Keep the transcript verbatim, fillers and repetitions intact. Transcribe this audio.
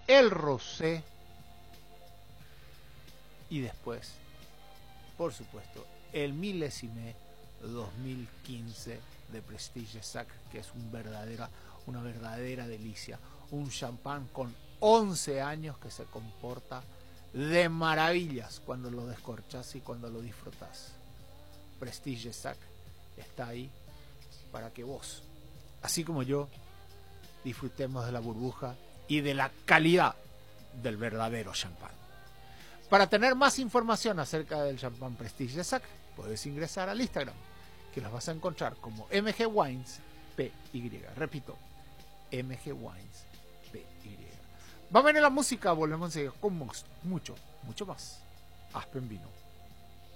el rosé y después, por supuesto, el milésime dos mil quince de Prestige Sac, que es un verdadera, una verdadera delicia. Un champán con once años que se comporta de maravillas cuando lo descorchas y cuando lo disfrutas. Prestige Sac está ahí para que vos, así como yo, disfrutemos de la burbuja y de la calidad del verdadero champán. Para tener más información acerca del champán Prestige Sac, puedes ingresar al Instagram, que los vas a encontrar como M G Wines P Y. Repito, M G Wines P Y. Vamos a ver la música, volvemos a seguir con mucho, mucho más Aspen Vino.